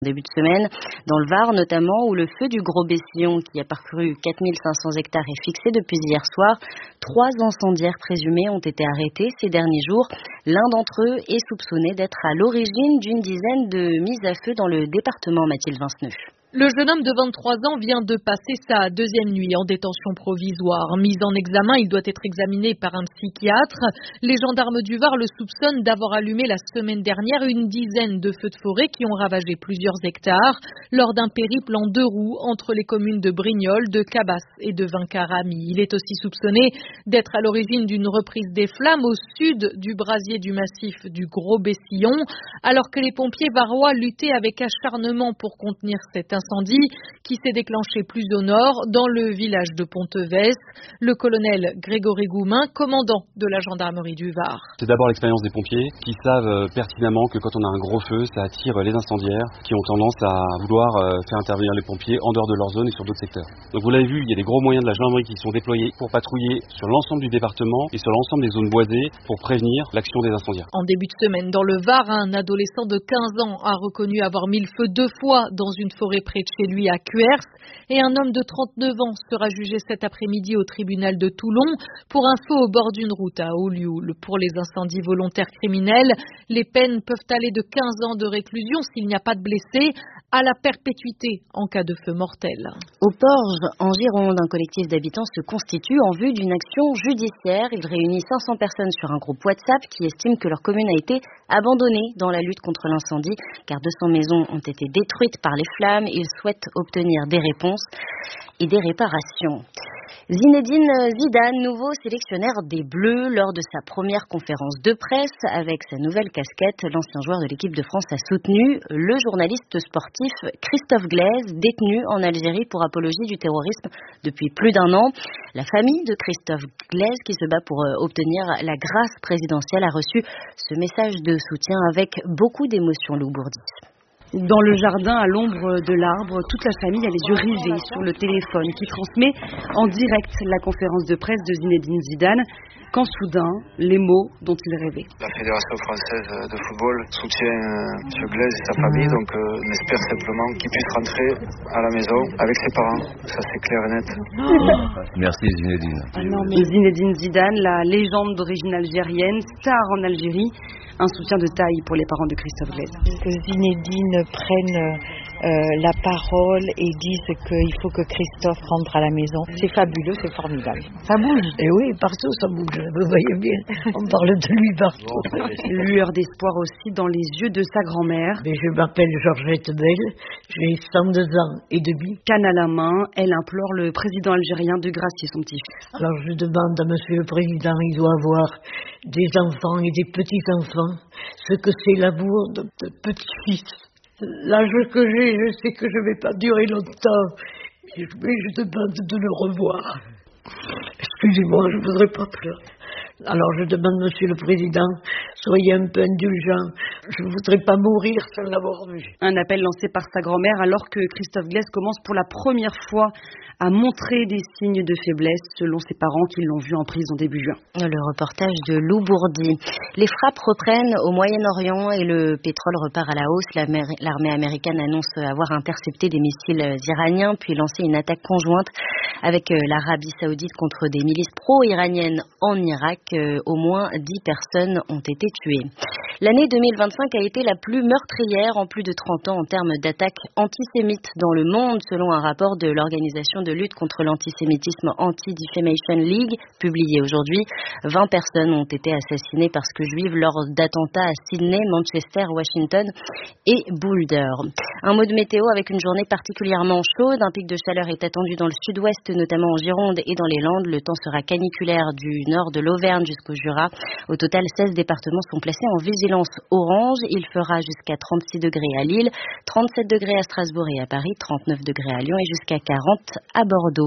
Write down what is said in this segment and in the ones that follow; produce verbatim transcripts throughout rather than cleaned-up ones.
Début de semaine, dans le Var notamment, où le feu du Gros Bessillon, qui a parcouru quatre mille cinq cents hectares, est fixé depuis hier soir. Trois incendiaires présumés ont été arrêtés ces derniers jours. L'un d'entre eux est soupçonné d'être à l'origine d'une dizaine de mises à feu dans le département, Mathilde Vinceneux. Le jeune homme de vingt-trois ans vient de passer sa deuxième nuit en détention provisoire. Mis en examen, il doit être examiné par un psychiatre. Les gendarmes du Var le soupçonnent d'avoir allumé la semaine dernière une dizaine de feux de forêt qui ont ravagé plusieurs hectares lors d'un périple en deux roues entre les communes de Brignoles, de Cabas et de Vincaramy. Il est aussi soupçonné d'être à l'origine d'une reprise des flammes au sud du brasier du massif du Gros Bessillon, alors que les pompiers varois luttaient avec acharnement pour contenir cet incendie. incendie qui s'est déclenché plus au nord, dans le village de Pontevès. Le colonel Grégory Goumin, commandant de la gendarmerie du Var. C'est d'abord l'expérience des pompiers qui savent pertinemment que quand on a un gros feu, ça attire les incendiaires qui ont tendance à vouloir faire intervenir les pompiers en dehors de leur zone et sur d'autres secteurs. Donc vous l'avez vu, il y a des gros moyens de la gendarmerie qui sont déployés pour patrouiller sur l'ensemble du département et sur l'ensemble des zones boisées pour prévenir l'action des incendiaires. En début de semaine, dans le Var, un adolescent de quinze ans a reconnu avoir mis le feu deux fois dans une forêt près de chez lui à Cuers, et un homme de trente-neuf ans sera jugé cet après-midi au tribunal de Toulon pour un feu au bord d'une route à Olioul. Pour les incendies volontaires criminels, les peines peuvent aller de quinze ans de réclusion s'il n'y a pas de blessés à la perpétuité en cas de feu mortel. Au Porge, en Gironde, un collectif d'habitants se constitue en vue d'une action judiciaire. Il réunit cinq cents personnes sur un groupe WhatsApp qui estime que leur commune a été abandonnée dans la lutte contre l'incendie, car deux cents maisons ont été détruites par les flammes. Ils souhaitent obtenir des réponses et des réparations. Zinedine Zidane, nouveau sélectionneur des Bleus, lors de sa première conférence de presse avec sa nouvelle casquette, l'ancien joueur de l'équipe de France a soutenu le journaliste sportif Christophe Glaise, détenu en Algérie pour apologie du terrorisme depuis plus d'un an. La famille de Christophe Glaise, qui se bat pour obtenir la grâce présidentielle, a reçu ce message de soutien avec beaucoup d'émotion, Lou Bourdi. Dans le jardin, à l'ombre de l'arbre, toute la famille a les yeux rivés sur le téléphone qui transmet en direct la conférence de presse de Zinedine Zidane, quand soudain, les mots dont il rêvait. La Fédération française de football soutient M. Glaise et sa famille, donc euh, on espère simplement qu'il puisse rentrer à la maison avec ses parents. Ça, c'est clair et net. Oh. Merci Zinedine. Ah non, mais... Zinedine Zidane, la légende d'origine algérienne, star en Algérie, un soutien de taille pour les parents de Christophe Glaise. Que Zinedine prenne euh, la parole et dise qu'il faut que Christophe rentre à la maison. C'est fabuleux, c'est formidable. Ça bouge. Et oui, partout ça bouge. Vous voyez bien, on parle de lui partout. Lueur d'espoir aussi dans les yeux de sa grand-mère. Mais je m'appelle Georgette Bell, j'ai cent deux ans et demi. Canne à la main, elle implore le président algérien de gracier son petit-fils. Alors je demande à monsieur le président, il doit avoir des enfants et des petits-enfants, ce que c'est l'amour de, de petit-fils. L'âge que j'ai, je sais que je ne vais pas durer longtemps, mais je demande de le revoir. Excusez-moi, je ne voudrais pas pleurer. Alors je demande, monsieur le président, soyez un peu indulgent. Je ne voudrais pas mourir sans l'avoir vu. Un appel lancé par sa grand-mère alors que Christophe Glaise commence pour la première fois à montrer des signes de faiblesse, selon ses parents qui l'ont vu en prison début juin. Le reportage de Lou Bourdi. Les frappes reprennent au Moyen-Orient et le pétrole repart à la hausse. L'armée américaine annonce avoir intercepté des missiles iraniens puis lancé une attaque conjointe avec l'Arabie Saoudite contre des milices pro-iraniennes en Irak. Au moins dix personnes ont été tuées. L'année deux mille vingt-cinq a été la plus meurtrière en plus de trente ans en termes d'attaques antisémites dans le monde, selon un rapport de l'organisation de lutte contre l'antisémitisme Anti-Defamation League, publié aujourd'hui. vingt personnes ont été assassinées parce que juives lors d'attentats à Sydney, Manchester, Washington et Boulder. Un mot de météo avec une journée particulièrement chaude. Un pic de chaleur est attendu dans le sud-ouest, notamment en Gironde et dans les Landes. Le temps sera caniculaire du nord de l'Auvergne jusqu'au Jura. Au total, seize départements sont placés en vigilance orange. Il fera jusqu'à trente-six degrés à Lille, trente-sept degrés à Strasbourg et à Paris, trente-neuf degrés à Lyon et jusqu'à quarante à Bordeaux.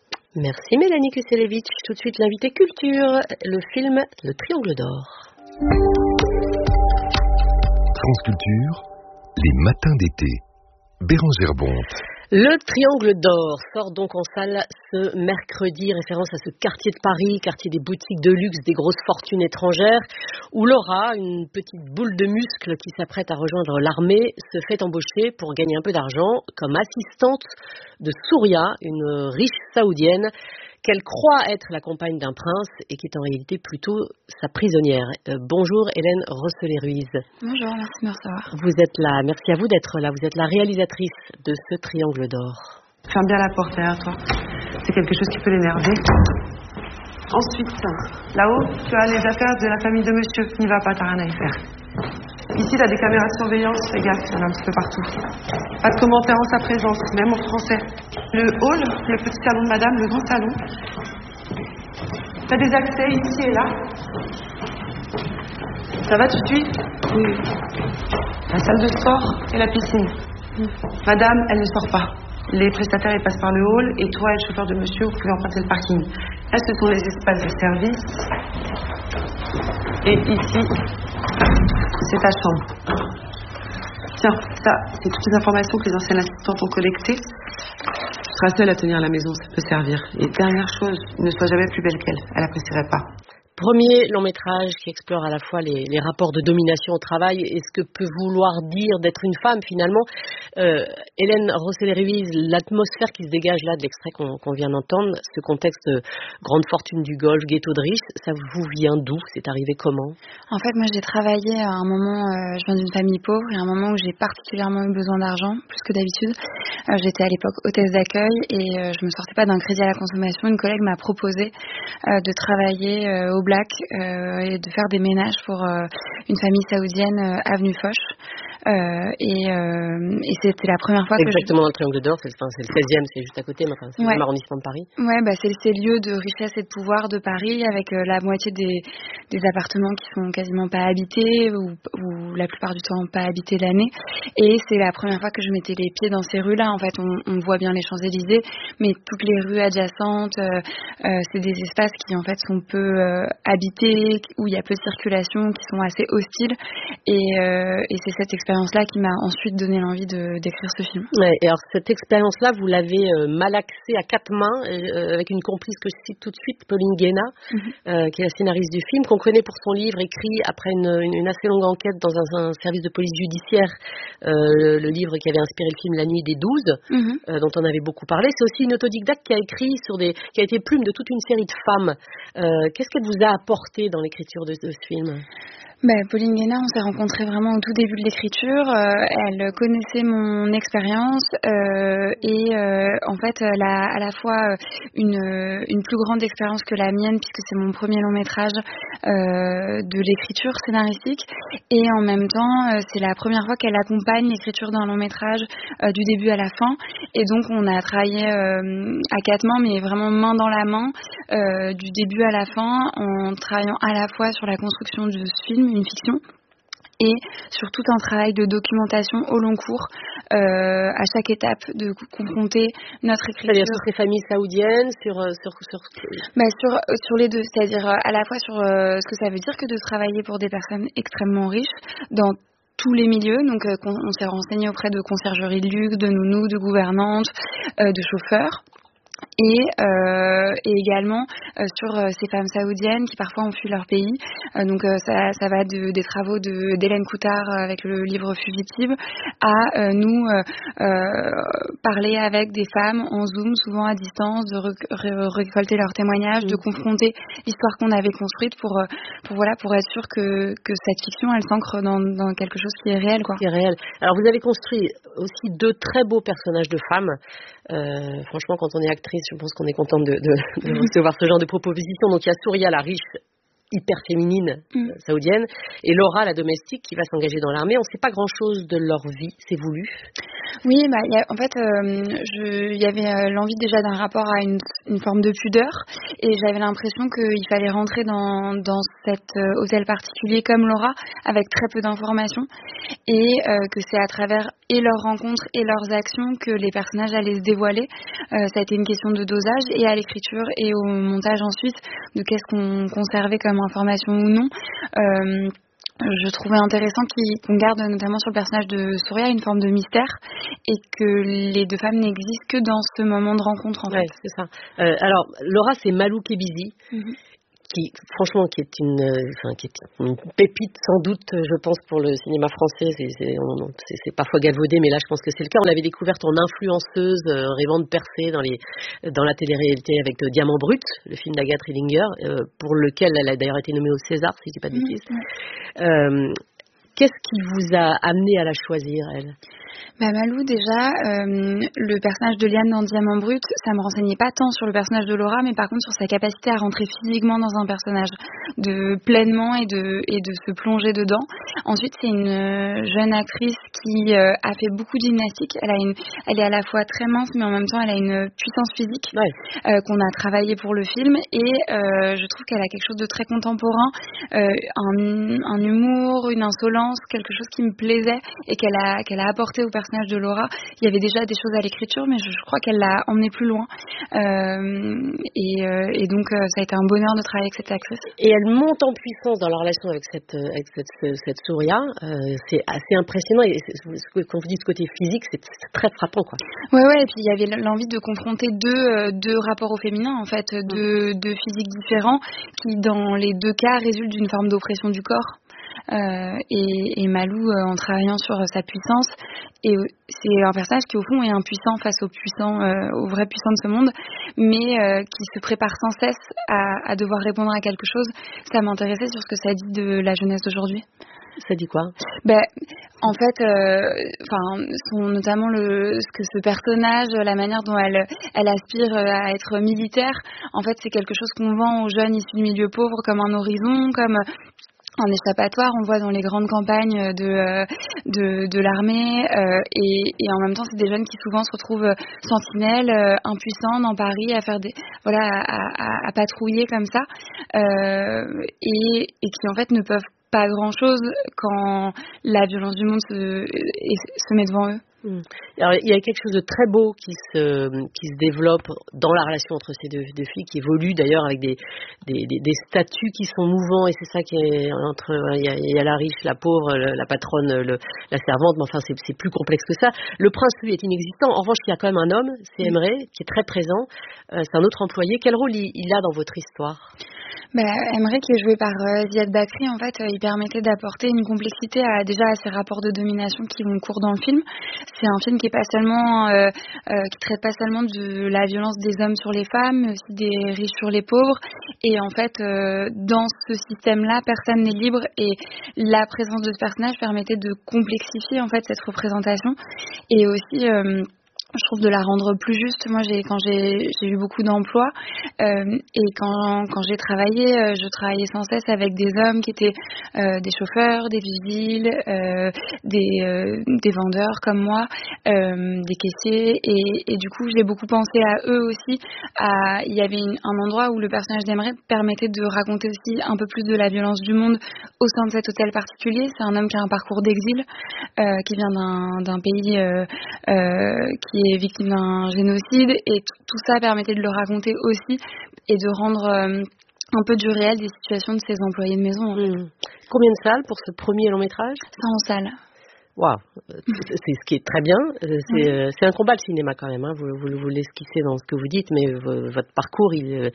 Merci Mélanie Kuselevitch. Tout de suite l'invité culture, le film Le Triangle d'Or. France Culture, les matins d'été. Bérangère Bonte. Le Triangle d'Or sort donc en salle ce mercredi, référence à ce quartier de Paris, quartier des boutiques de luxe, des grosses fortunes étrangères, où Laura, une petite boule de muscle qui s'apprête à rejoindre l'armée, se fait embaucher pour gagner un peu d'argent comme assistante de Souria, une riche saoudienne, qu'elle croit être la compagne d'un prince et qui est en réalité plutôt sa prisonnière. Euh, bonjour Hélène Rosselet-Ruiz. Bonjour, merci de me recevoir. Vous êtes là, merci à vous d'être là. Vous êtes la réalisatrice de ce Triangle d'Or. Ferme bien la porte derrière toi. C'est quelque chose qui peut l'énerver. Ensuite, là-haut, tu as les affaires de la famille de monsieur. N'y va pas, t'as rien à y faire. Ici, t'as des caméras de surveillance, fais gaffe, il y en a un petit peu partout. Pas de commentaires en sa présence, même en français. Le hall, le petit salon de madame, le grand salon. T'as des accès ici et là. Ça va, tu suis? Oui. La salle de sport et la piscine. Oui. Madame, elle ne sort pas. Les prestataires, ils passent par le hall et toi et le chauffeur de monsieur, vous pouvez emprunter le parking. Là, ce sont les espaces de service. Et ici, c'est ta chambre. Tiens, ça, c'est toutes les informations que les anciennes assistantes ont collectées. Tu seras seule à tenir la maison, ça peut servir. Et dernière chose, ne sois jamais plus belle qu'elle. Elle apprécierait pas. Premier long métrage qui explore à la fois les, les rapports de domination au travail et ce que peut vouloir dire d'être une femme finalement. Euh, Hélène Rosselet-Ruiz, l'atmosphère qui se dégage là de l'extrait qu'on, qu'on vient d'entendre, ce contexte euh, grande fortune du Golfe, ghetto de riches, ça vous vient d'où? C'est arrivé comment? En fait, moi j'ai travaillé à un moment, euh, je viens d'une famille pauvre, et à un moment où j'ai particulièrement eu besoin d'argent, plus que d'habitude. Euh, j'étais à l'époque hôtesse d'accueil et euh, je me sortais pas d'un crédit à la consommation. Une collègue m'a proposé euh, de travailler euh, au Black euh, et de faire des ménages pour euh, une famille saoudienne euh, avenue Foch. Euh, et, euh, et c'était la première fois que exactement je... dans le Triangle d'Or, c'est, enfin, c'est le seizième, c'est juste à côté, mais enfin, c'est ouais. le même arrondissement de Paris. Ouais, bah c'est ces lieux de richesse et de pouvoir de Paris, avec euh, la moitié des, des appartements qui sont quasiment pas habités ou, ou la plupart du temps pas habités l'année. Et c'est la première fois que je mettais les pieds dans ces rues-là. En fait, on, on voit bien les Champs-Élysées, mais toutes les rues adjacentes, euh, euh, c'est des espaces qui en fait sont peu euh, habités, où il y a peu de circulation, qui sont assez hostiles. Et, euh, et c'est cette expérience-là qui m'a ensuite donné l'envie de, d'écrire ce film. Ouais, et alors cette expérience-là, vous l'avez euh, malaxée à quatre mains euh, avec une complice que je cite tout de suite, Pauline Guéna, mm-hmm. euh, qui est la scénariste du film, qu'on connaît pour son livre écrit après une, une, une assez longue enquête dans un, un service de police judiciaire, euh, le livre qui avait inspiré le film La Nuit des Douze, mm-hmm. euh, dont on avait beaucoup parlé. C'est aussi une autodidacte qui a écrit sur des, qui a été plume de toute une série de femmes. Euh, qu'est-ce qu'elle vous a apporté dans l'écriture de, de ce film? Ben, Pauline Guéna, on s'est rencontrés vraiment au tout début de l'écriture. Euh, elle connaissait mon expérience euh, et euh, en fait, elle a à la fois une, une plus grande expérience que la mienne puisque c'est mon premier long métrage euh, de l'écriture scénaristique et en même temps, euh, c'est la première fois qu'elle accompagne l'écriture d'un long métrage euh, du début à la fin. Et donc, on a travaillé euh, à quatre mains, mais vraiment main dans la main euh, du début à la fin en travaillant à la fois sur la construction de ce film, une fiction, et sur tout un travail de documentation au long cours, euh, à chaque étape, de confronter notre écriture. C'est-à-dire sur ces familles saoudiennes, sur sur sur. Bah sur sur les deux, c'est-à-dire à la fois sur euh, ce que ça veut dire que de travailler pour des personnes extrêmement riches dans tous les milieux, donc euh, on, on s'est renseigné auprès de conciergeries de luxe, de nounous, de gouvernantes, euh, de chauffeurs. Et, euh, et également euh, sur euh, ces femmes saoudiennes qui parfois ont fui leur pays. Euh, donc euh, ça, ça va de, des travaux de, d'Hélène Coutard avec le livre Fugitive à euh, nous euh, euh, parler avec des femmes en Zoom, souvent à distance, de rec- ré- récolter leurs témoignages, de confronter l'histoire qu'on avait construite pour, pour, voilà, pour être sûr que, que cette fiction, elle s'ancre dans, dans quelque chose qui est réel, quoi. Qui est réel. Alors vous avez construit aussi deux très beaux personnages de femmes. Euh, franchement, quand on est actrice, je pense qu'on est contente de, de, de recevoir ce genre de proposition. Donc il y a Souria, la riche, hyper féminine mm. euh, saoudienne, et Laura, la domestique, qui va s'engager dans l'armée. On ne sait pas grand-chose de leur vie, c'est voulu. Oui, bah, y a, en fait, il euh, y avait euh, l'envie déjà d'un rapport à une, une forme de pudeur, et j'avais l'impression qu'il fallait rentrer dans, dans cet euh, hôtel particulier comme Laura, avec très peu d'informations, et euh, que c'est à travers et leurs rencontres et leurs actions que les personnages allaient se dévoiler. Euh, ça a été une question de dosage, et à l'écriture et au montage ensuite, de qu'est-ce qu'on conservait comme information ou non. Euh, je trouvais intéressant qu'on garde notamment sur le personnage de Souria une forme de mystère et que les deux femmes n'existent que dans ce moment de rencontre en ouais, fait. C'est ça. Euh, alors Laura, c'est Malou Kebizi. Mm-hmm. Qui, franchement, qui est une, enfin, qui est une pépite sans doute, je pense, pour le cinéma français. C'est, c'est, on, c'est, c'est parfois galvaudé, mais là, je pense que c'est le cas. On l'avait découverte en influenceuse, euh, rêvant de percer dans les, dans la télé-réalité avec euh, Diamant Brut, le film d'Agathe Rillinger, euh, pour lequel elle a d'ailleurs été nommée au César, si je dis pas de bêtises. Mmh. Euh, qu'est-ce qui vous a amené à la choisir, elle? Bah Malou, déjà, euh, le personnage de Liane dans Diamant Brut, ça me renseignait pas tant sur le personnage de Laura, mais par contre sur sa capacité à rentrer physiquement dans un personnage, de pleinement et de et de se plonger dedans. Ensuite, c'est une jeune actrice qui euh, a fait beaucoup de gymnastique. Elle a une, elle est à la fois très mince, mais en même temps, elle a une puissance physique ouais. euh, qu'on a travaillé pour le film. Et euh, je trouve qu'elle a quelque chose de très contemporain, euh, un, un humour, une insolence, quelque chose qui me plaisait et qu'elle a qu'elle a apporté au personnage de Laura. Il y avait déjà des choses à l'écriture, mais je, je crois qu'elle l'a emmené plus loin. Euh, et, euh, et donc, euh, ça a été un bonheur de travailler avec cette actrice. Et elle monte en puissance dans la relation avec cette, avec cette, cette Souria. Euh, c'est assez impressionnant. Et quand vous dites ce côté physique, c'est, c'est très frappant, quoi. Ouais, ouais. Et puis, il y avait l'envie de confronter deux, deux rapports au féminin, en fait, deux, deux physiques différents, qui, dans les deux cas, résultent d'une forme d'oppression du corps. Euh, et, et Malou, euh, en travaillant sur euh, sa puissance, et c'est un personnage qui au fond est impuissant face aux puissants, euh, aux vrais puissants de ce monde, mais euh, qui se prépare sans cesse à, à devoir répondre à quelque chose. Ça m'intéressait sur ce que ça dit de la jeunesse d'aujourd'hui. Ça dit quoi? Ben, en fait, enfin, euh, notamment le, ce que ce personnage, la manière dont elle, elle aspire à être militaire, en fait, c'est quelque chose qu'on vend aux jeunes issus du milieu pauvre comme un horizon, comme un échappatoire. On le voit dans les grandes campagnes de de, de l'armée, euh, et, et en même temps, c'est des jeunes qui souvent se retrouvent sentinelles, euh, impuissants dans Paris, à faire des, voilà, à, à, à patrouiller comme ça, euh, et, et qui en fait ne peuvent pas grand-chose quand la violence du monde se, se met devant eux. Alors, il y a quelque chose de très beau qui se, qui se développe dans la relation entre ces deux, deux filles, qui évolue d'ailleurs avec des, des, des, des statuts qui sont mouvants, et c'est ça qui est entre, il y a, il y a la riche, la pauvre, le, la patronne, le, la servante, mais enfin c'est, c'est plus complexe que ça. Le prince, lui, est inexistant. En revanche, il y a quand même un homme, c'est Emre, qui est très présent. Euh, c'est un autre employé. Quel rôle il, il a dans votre histoire? Bah, Emre, qui est joué par euh, Ziad Bakri, en fait, euh, il permettait d'apporter une complexité à, déjà à ces rapports de domination qui vont court dans le film. C'est un film qui est pas seulement, euh, euh, qui traite pas seulement de la violence des hommes sur les femmes, mais aussi des riches sur les pauvres. Et en fait, euh, dans ce système-là, personne n'est libre, et la présence de ce personnage permettait de complexifier en fait cette représentation, et aussi euh, je trouve de la rendre plus juste. Moi, j'ai, quand j'ai, j'ai eu beaucoup d'emplois, euh, et quand, quand j'ai travaillé, euh, je travaillais sans cesse avec des hommes qui étaient euh, des chauffeurs, des vigiles, euh, des, euh, des vendeurs comme moi, euh, des caissiers, et, et du coup, j'ai beaucoup pensé à eux aussi. À, il y avait une, un endroit où le personnage d'Emre permettait de raconter aussi un peu plus de la violence du monde au sein de cet hôtel particulier. C'est un homme qui a un parcours d'exil, euh, qui vient d'un, d'un pays euh, euh, qui est victime d'un génocide, et t- tout ça permettait de le raconter aussi et de rendre euh, un peu du réel des situations de ses employés de maison. Mmh. Combien de salles pour ce premier long métrage? cent salles. Waouh, c'est ce qui est très bien. C'est, oui. c'est un combat le cinéma quand même. Hein. Vous, vous, vous l'esquissez dans ce que vous dites, mais v- votre parcours, il, euh,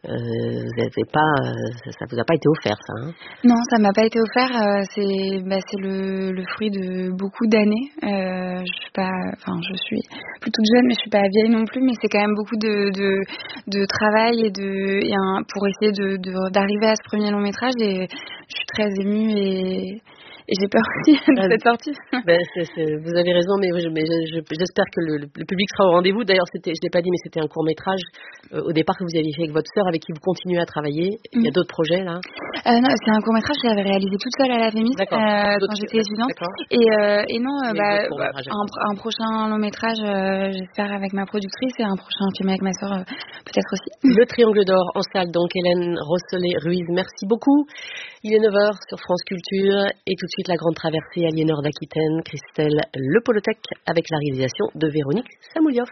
vous avez pas, ça vous a pas été offert, ça. Hein. Non, ça m'a pas été offert. Euh, c'est, bah, c'est le, le fruit de beaucoup d'années. Euh, je suis pas, enfin, je suis plutôt jeune, mais je suis pas vieille non plus. Mais c'est quand même beaucoup de, de, de travail et de, et un, pour essayer de, de, d'arriver à ce premier long métrage. Et je suis très émue et Et j'ai peur aussi de cette sortie. Ben, c'est, c'est, vous avez raison, mais, je, mais je, je, j'espère que le, le public sera au rendez-vous. D'ailleurs, c'était, je ne l'ai pas dit, mais c'était un court-métrage euh, au départ que vous aviez fait avec votre sœur, avec qui vous continuez à travailler. Il y a d'autres projets, là? euh, Non, c'est un court-métrage que j'avais réalisé toute seule à la Fémis euh, quand j'étais étudiante. Et, euh, et non, euh, bah, bah, un, un prochain long-métrage, euh, j'espère, avec ma productrice, et un prochain film avec ma sœur, euh, peut-être aussi. Le Triangle d'Or en salle, donc Hélène Rosselet-Ruiz, merci beaucoup. Il est neuf heures sur France Culture, et tout de suite la grande traversée Aliénor d'Aquitaine, Christelle Le Polotec, avec la réalisation de Véronique Samoulioff.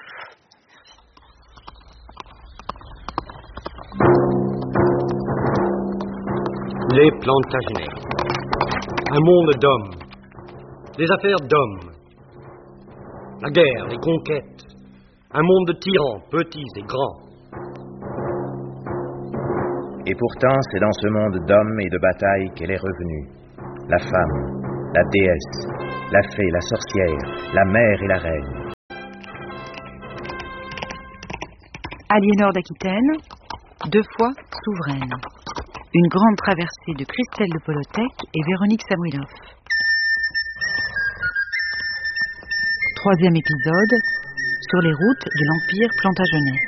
Les Plantagenets. Un monde d'hommes. Des affaires d'hommes. La guerre, les conquêtes. Un monde de tyrans, petits et grands. Et pourtant, c'est dans ce monde d'hommes et de batailles qu'elle est revenue. La femme, la déesse, la fée, la sorcière, la mère et la reine. Aliénor d'Aquitaine, deux fois souveraine. Une grande traversée de Christelle de Polotec et Véronique Samuilov. Troisième épisode, sur les routes de l'Empire plantagenet.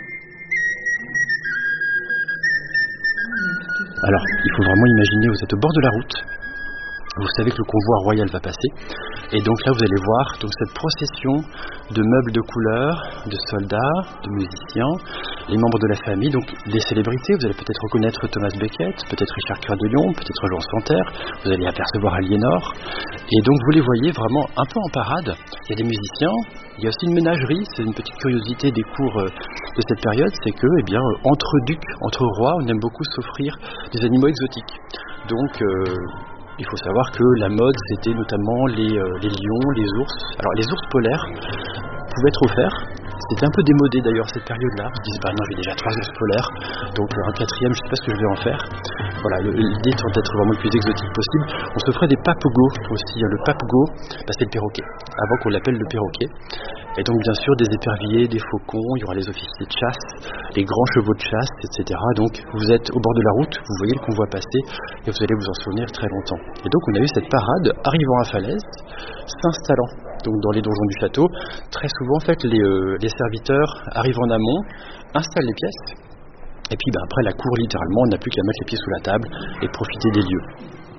Alors, il faut vraiment imaginer, vous êtes au bord de la route, vous savez que le convoi royal va passer, et donc là vous allez voir donc cette procession de meubles de couleur, de soldats, de musiciens, les membres de la famille, donc des célébrités. Vous allez peut-être reconnaître Thomas Becket, peut-être Richard Coeur de Lion, peut-être Jean Santerre, vous allez apercevoir Aliénor, et donc vous les voyez vraiment un peu en parade. Il y a des musiciens, il y a aussi une ménagerie. C'est une petite curiosité des cours de cette période, c'est que eh bien, entre ducs, entre rois, on aime beaucoup s'offrir des animaux exotiques. Donc euh, il faut savoir que la mode, c'était notamment les, euh, les lions, les ours. Alors les ours polaires pouvaient être offerts. C'était un peu démodé d'ailleurs cette période-là. Ils disent bah non, j'ai déjà trois ours polaires, donc un quatrième, je sais pas ce que je vais en faire. Voilà, l'idée étant d'être vraiment le plus exotique possible. On se ferait des papegos aussi. Le papego, bah, c'est le perroquet, avant qu'on l'appelle le perroquet. Et donc bien sûr des éperviers, des faucons, il y aura les officiers de chasse, les grands chevaux de chasse, et cetera. Donc vous êtes au bord de la route, vous voyez le convoi passer, et vous allez vous en souvenir très longtemps. Et donc on a eu cette parade arrivant à Falaise, s'installant donc dans les donjons du château. Très souvent en fait les, euh, les serviteurs arrivent en amont, installent les pièces, et puis ben, après la cour littéralement, on n'a plus qu'à mettre les pieds sous la table et profiter des lieux.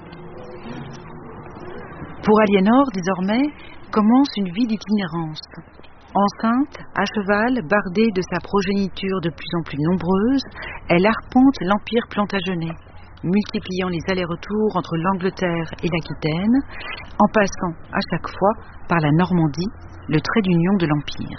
Pour Aliénor, désormais, commence une vie d'itinérance. Enceinte, à cheval, bardée de sa progéniture de plus en plus nombreuse, elle arpente l'Empire plantagenet, multipliant les allers-retours entre l'Angleterre et l'Aquitaine, en passant à chaque fois par la Normandie, le trait d'union de l'Empire.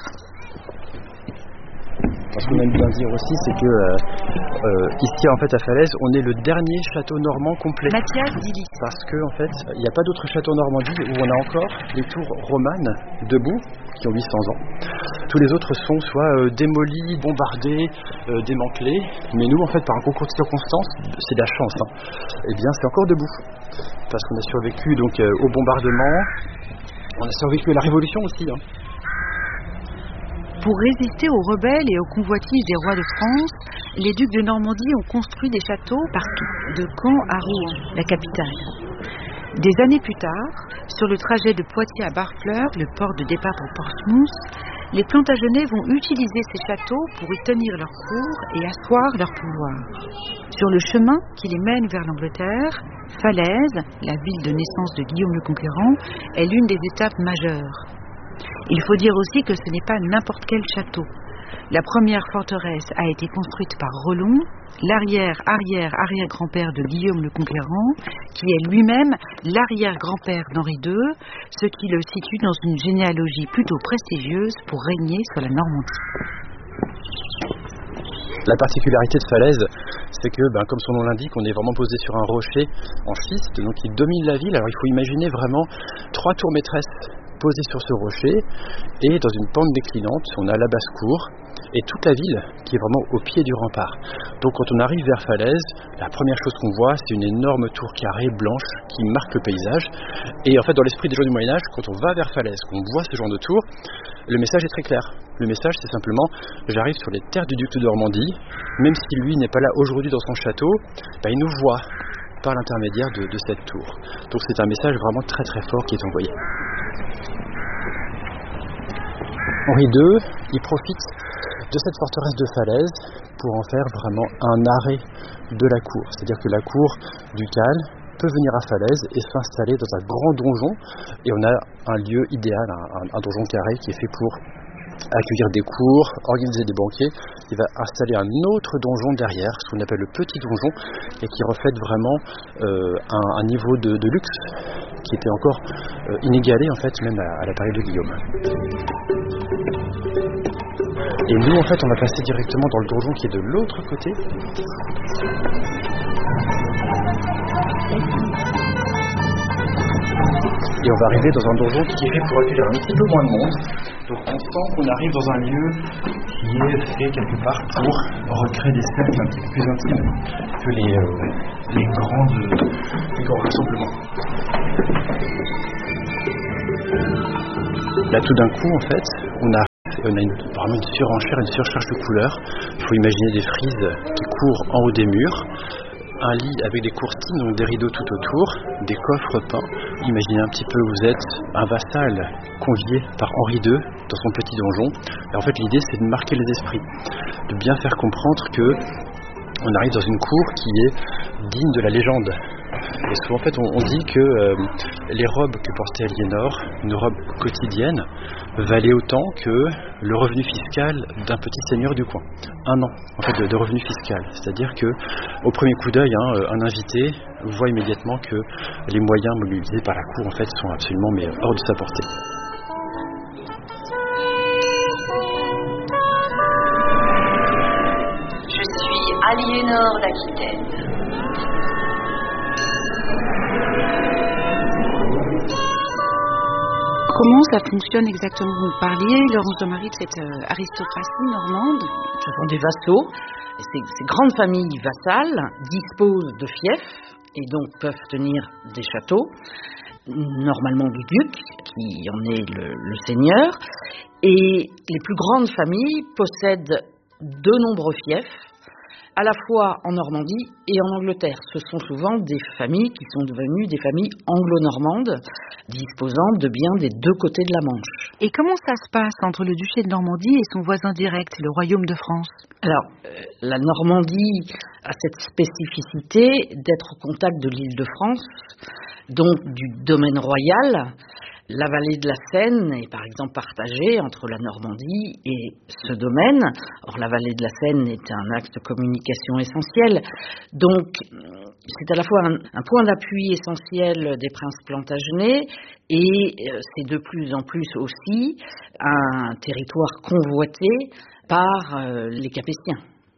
Ce qu'on aime bien dire aussi, c'est que euh, euh, ici en fait à Falaise, on est le dernier château normand complet. Mathias Dilly. Parce que en fait, il n'y a pas d'autre château en Normandie où on a encore les tours romanes debout, qui ont huit cents ans. Tous les autres sont soit euh, démolis, bombardés, euh, démantelés. Mais nous, en fait, par un concours de circonstances, c'est de la chance. Hein. Eh bien, c'est encore debout, parce qu'on a survécu donc euh, au bombardement. On a survécu à la Révolution aussi. Hein. Pour résister aux rebelles et aux convoitises des rois de France, les ducs de Normandie ont construit des châteaux partout, de Caen à Rouen, la capitale. Des années plus tard, sur le trajet de Poitiers à Barfleur, le port de départ pour Portsmouth, les Plantagenets vont utiliser ces châteaux pour y tenir leur cour et asseoir leur pouvoir. Sur le chemin qui les mène vers l'Angleterre, Falaise, la ville de naissance de Guillaume le Conquérant, est l'une des étapes majeures. Il faut dire aussi que ce n'est pas n'importe quel château. La première forteresse a été construite par Relon, l'arrière-arrière-arrière-grand-père de Guillaume le Conquérant, qui est lui-même l'arrière-grand-père d'Henri deux, ce qui le situe dans une généalogie plutôt prestigieuse pour régner sur la Normandie. La particularité de Falaise, c'est que, ben, comme son nom l'indique, on est vraiment posé sur un rocher en schiste, donc il domine la ville. Alors il faut imaginer vraiment trois tours maîtresses posées sur ce rocher, et dans une pente déclinante, on a la basse-cour et toute la ville qui est vraiment au pied du rempart. Donc quand on arrive vers Falaise, la première chose qu'on voit, c'est une énorme tour carrée blanche qui marque le paysage. Et en fait, dans l'esprit des gens du Moyen-Âge, quand on va vers Falaise, qu'on voit ce genre de tour, le message est très clair. Le message, c'est simplement, j'arrive sur les terres du duc de Normandie, même si lui n'est pas là aujourd'hui dans son château, ben, il nous voit par l'intermédiaire de, de cette tour. Donc c'est un message vraiment très très fort qui est envoyé. Henri deux, il profite de cette forteresse de Falaise pour en faire vraiment un arrêt de la cour. C'est-à-dire que la cour ducale peut venir à Falaise et s'installer dans un grand donjon, et on a un lieu idéal, un, un donjon carré qui est fait pour accueillir des cours, organiser des banquets. Il va installer un autre donjon derrière, ce qu'on appelle le petit donjon, et qui reflète vraiment euh, un, un niveau de, de luxe qui était encore euh, inégalé en fait même à, à la période de Guillaume. Et nous en fait on va passer directement dans le donjon qui est de l'autre côté. Et on va arriver dans un donjon qui est fait pour accueillir un petit peu moins de monde. Donc on sent qu'on arrive dans un lieu qui est fait quelque part pour recréer des scènes un petit peu plus intimes que les, euh, les, grandes, les grands rassemblements. Là tout d'un coup en fait, on a, on a une, vraiment une surenchère, une surcharge de couleurs. Il faut imaginer des frises qui courent en haut des murs. Un lit avec des courtines, donc des rideaux tout autour, des coffres peints. Imaginez un petit peu, vous êtes un vassal convié par Henri deux dans son petit donjon. Et en fait, l'idée, c'est de marquer les esprits, de bien faire comprendre que on arrive dans une cour qui est digne de la légende. Et souvent, en fait, on, on dit que euh, les robes que portait Aliénor, une robe quotidienne, valait autant que le revenu fiscal d'un petit seigneur du coin. Un an, en fait, de, de revenu fiscal. C'est-à-dire que, au premier coup d'œil, hein, un invité voit immédiatement que les moyens mobilisés par la cour, en fait, sont absolument mais hors de sa portée. Je suis Aliénor d'Aquitaine. Comment ça fonctionne exactement? Vous parliez, Laurence de Marie, de cette euh, aristocratie normande. Ce sont des vassaux. Et ces, ces grandes familles vassales disposent de fiefs et donc peuvent tenir des châteaux, normalement du duc, qui en est le, le seigneur. Et les plus grandes familles possèdent de nombreux fiefs, à la fois en Normandie et en Angleterre. Ce sont souvent des familles qui sont devenues des familles anglo-normandes, disposant de biens des deux côtés de la Manche. Et comment ça se passe entre le duché de Normandie et son voisin direct, le royaume de France? Alors, euh, la Normandie a cette spécificité d'être au contact de l'île de France, donc du domaine royal. La vallée de la Seine est par exemple partagée entre la Normandie et ce domaine. Or, la vallée de la Seine est un axe de communication essentiel. Donc, c'est à la fois un, un point d'appui essentiel des princes plantagenets et c'est de plus en plus aussi un territoire convoité par euh, les Capétiens.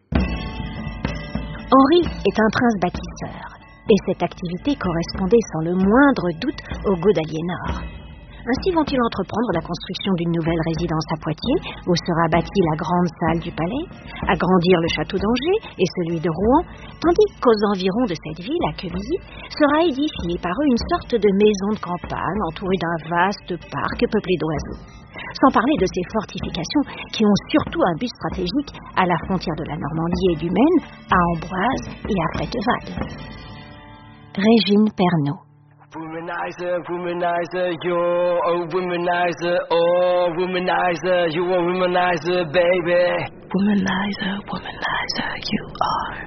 Henri est un prince bâtisseur et cette activité correspondait sans le moindre doute au goût d'Aliénor. Ainsi vont-ils entreprendre la construction d'une nouvelle résidence à Poitiers, où sera bâtie la grande salle du palais, agrandir le château d'Angers et celui de Rouen, tandis qu'aux environs de cette ville, à Quevilly, sera édifiée par eux une sorte de maison de campagne entourée d'un vaste parc peuplé d'oiseaux. Sans parler de ces fortifications qui ont surtout un but stratégique à la frontière de la Normandie et du Maine, à Amboise et à Fréteval. Régine Pernaut. Womanizer, womanizer, you're a womanizer, oh, womanizer, you're a womanizer, baby. Womanizer, womanizer, you are.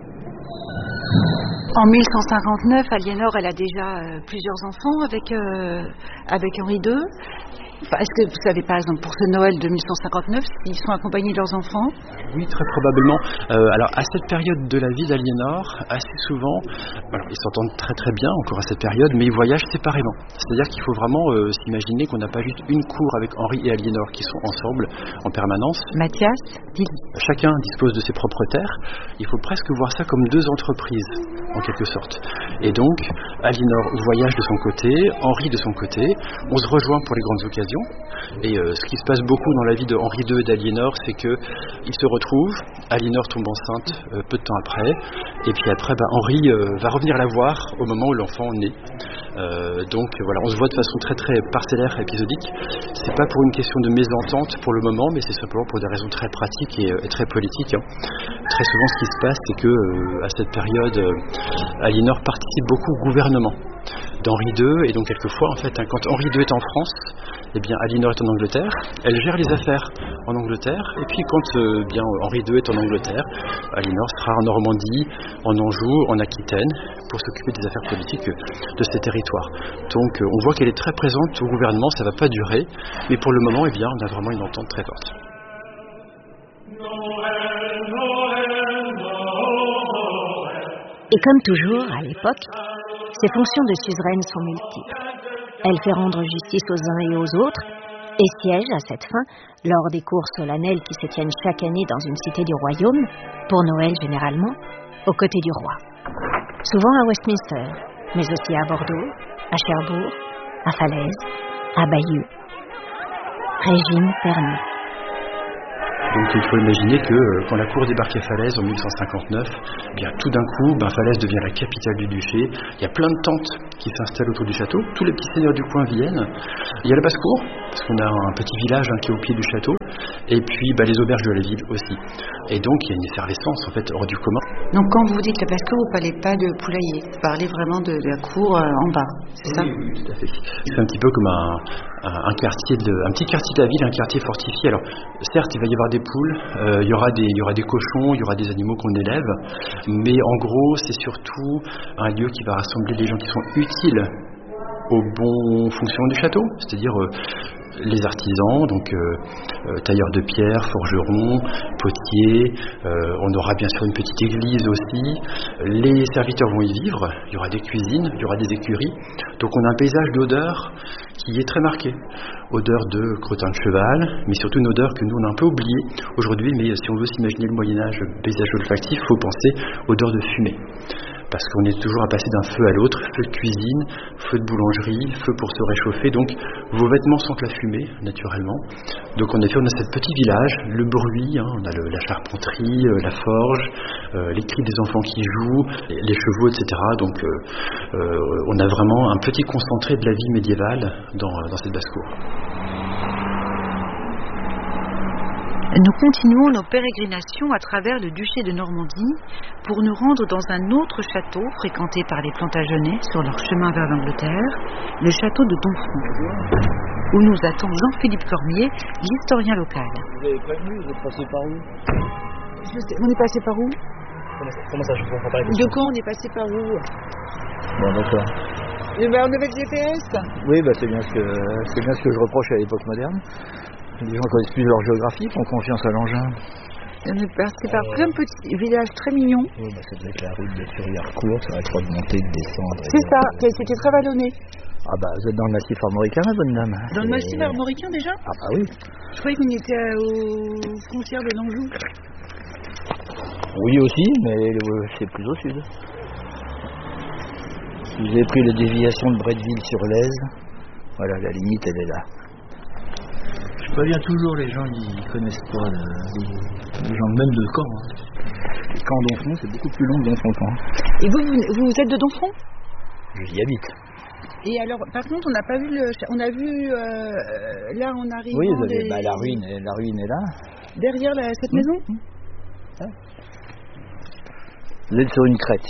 En mille cent cinquante-neuf, Aliénor, elle a déjà euh, plusieurs enfants avec, euh, avec Henri deux. Est-ce que vous savez, par exemple, pour ce Noël de mille cent cinquante-neuf, ils sont accompagnés de leurs enfants? Oui, très probablement. Euh, alors, à cette période de la vie d'Aliénor, assez souvent, alors, ils s'entendent très très bien encore à cette période, mais ils voyagent séparément. C'est-à-dire qu'il faut vraiment euh, s'imaginer qu'on n'a pas juste une cour avec Henri et Aliénor qui sont ensemble en permanence. Mathias, dis-le. Chacun dispose de ses propres terres. Il faut presque voir ça comme deux entreprises, en quelque sorte. Et donc, Aliénor voyage de son côté, Henri de son côté. On se rejoint pour les grandes occasions. Et euh, ce qui se passe beaucoup dans la vie de Henri deux et d'Aliénor, c'est qu'ils se retrouvent, Aliénor tombe enceinte euh, peu de temps après, et puis après, bah, Henri euh, va revenir la voir au moment où l'enfant naît. Euh, donc voilà, on se voit de façon très très parcellaire, épisodique. C'est pas pour une question de mésentente pour le moment, mais c'est simplement pour des raisons très pratiques et, et très politiques. Hein. Très souvent, ce qui se passe, c'est que euh, à cette période, euh, Aliénor participe beaucoup au gouvernement d'Henri deux, et donc quelquefois, en fait, hein, quand Henri deux est en France, eh bien, Aliénor est en Angleterre, elle gère les affaires en Angleterre, et puis quand euh, bien Henri deux est en Angleterre, Aliénor sera en Normandie, en Anjou, en Aquitaine, pour s'occuper des affaires politiques de ces territoires. Donc euh, on voit qu'elle est très présente au gouvernement, ça ne va pas durer, mais pour le moment, eh bien, on a vraiment une entente très forte. Et comme toujours, à l'époque, ses fonctions de suzeraine sont multiples. Elle fait rendre justice aux uns et aux autres et siège à cette fin lors des cours solennels qui se tiennent chaque année dans une cité du royaume, pour Noël généralement, aux côtés du roi. Souvent à Westminster, mais aussi à Bordeaux, à Cherbourg, à Falaise, à Bayeux. Régine Pernet. Donc il faut imaginer que euh, quand la cour débarque à Falaise en mille cent cinquante-neuf, eh bien tout d'un coup, ben, Falaise devient la capitale du duché. Il y a plein de tentes qui s'installent autour du château. Tous les petits seigneurs du coin viennent. Il y a la basse-cour, parce qu'on a un petit village hein, qui est au pied du château. Et puis ben, les auberges de la ville aussi. Et donc il y a une effervescence en fait hors du commun. Donc quand vous dites la basse-cour, vous ne parlez pas de poulailler, vous parlez vraiment de, de la cour euh, en bas, c'est oui, ça? Oui, tout à fait. C'est un petit peu comme un, un, un quartier de, un petit quartier de la ville, un quartier fortifié. Alors certes, il va y avoir des poules, euh, il y aura des, il y aura des cochons, il y aura des animaux qu'on élève, mais en gros, c'est surtout un lieu qui va rassembler les gens qui sont utiles au bon fonctionnement du château, c'est-à-dire euh, les artisans, donc euh, euh, tailleurs de pierre, forgerons, potiers, euh, on aura bien sûr une petite église aussi, les serviteurs vont y vivre, il y aura des cuisines, il y aura des écuries, donc on a un paysage d'odeur qui est très marqué, odeur de crottin de cheval, mais surtout une odeur que nous on a un peu oubliée aujourd'hui, mais si on veut s'imaginer le Moyen-Âge paysage olfactif, il faut penser odeur de fumée. Parce qu'on est toujours à passer d'un feu à l'autre, feu de cuisine, feu de boulangerie, feu pour se réchauffer, donc vos vêtements sentent la fumée, naturellement. Donc en effet, on a ce petit village, le bruit, hein, on a le, la charpenterie, euh, la forge, euh, les cris des enfants qui jouent, les, les chevaux, et cetera. Donc euh, euh, on a vraiment un petit concentré de la vie médiévale dans, dans cette basse-cour. Nous continuons nos pérégrinations à travers le duché de Normandie pour nous rendre dans un autre château fréquenté par les Plantagenets sur leur chemin vers l'Angleterre, le château de Domfront, où nous attend Jean-Philippe Cormier, l'historien local. Vous avez prévenu, vous êtes passé par où? Je sais, on est passé par où? Comment, comment ça, je comprends pas la question. De quoi on est passé par où? Bon, d'accord. Eh ben, on avait le G P S. Oui, bah, c'est bien ce que, c'est bien ce que je reproche à l'époque moderne. Les gens connaissent plus leur géographie, font confiance à l'engin. On est passé par plein de petits villages très mignons. Oui, bah, ça devait être la route de Thury-Harcourt, ça va être de monter, de descendre. C'est ça, c'était très vallonné. Ah bah, vous êtes dans le massif armoricain, ma bonne dame. Dans le massif armoricain déjà? Ah bah oui. Je croyais qu'on était aux frontières de l'Anjou. Oui aussi, mais euh, c'est plus au sud. Vous avez pris la déviation de Bretteville sur l'Aise. Voilà, la limite, elle est là. Je préviens toujours les gens qui ne connaissent pas, les, les gens même de Caen. Hein. Caen Domfront, c'est beaucoup plus long que Domfront. Et vous, vous, vous êtes de Domfront? J'y habite. Et alors, par contre, on n'a pas vu le, on a vu euh, là en arrivant. Oui, vous avez, des... bah, la ruine, la ruine est là. Derrière la, cette mmh. maison. Mmh. Ah. Vous êtes sur une crête.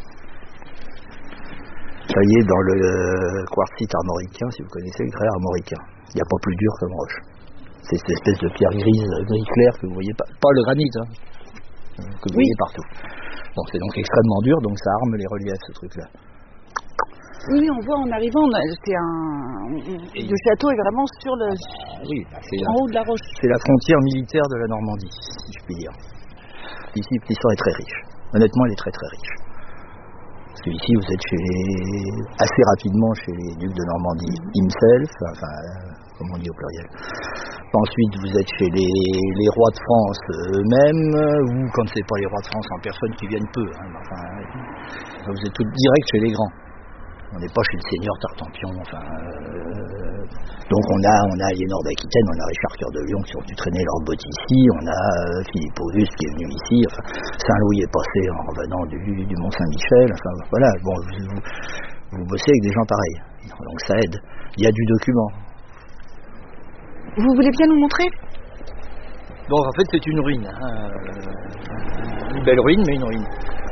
Ça y est, dans le quartzite armoricain, si vous connaissez le grès armoricain. Il n'y a pas plus dur comme roche. C'est cette espèce de pierre grise, gris clair que vous voyez pas, pas le granit, hein, que vous oui. voyez partout. Bon, c'est donc extrêmement dur, donc ça arme les reliefs, ce truc-là. Oui, on voit en arrivant, c'est un, Et le château est vraiment sur le, oui, c'est en la, haut de la roche. C'est la frontière militaire de la Normandie, si je puis dire. Ici, l'histoire est très riche. Honnêtement, elle est très très riche. Parce que ici, vous êtes chez les, assez rapidement chez les ducs de Normandie himself, enfin, comme on dit au pluriel. Ensuite, vous êtes chez les, les rois de France eux-mêmes, ou quand c'est pas les rois de France en personne qui viennent peu. Hein, enfin, vous êtes tout direct chez les grands. On n'est pas chez le seigneur Tartampion. Enfin, euh, donc on a, on a Aliénor d'Aquitaine, on a Richard Cœur de Lion qui sont venus traîner leurs bottes ici, on a euh, Philippe Auguste qui est venu ici. Enfin, Saint-Louis est passé en revenant du, du Mont-Saint-Michel. Enfin, voilà. Bon, vous, vous, vous bossez avec des gens pareils, donc ça aide. Il y a du document. Vous voulez bien nous montrer? Bon, en fait, c'est une ruine. Hein. Une belle ruine, mais une ruine.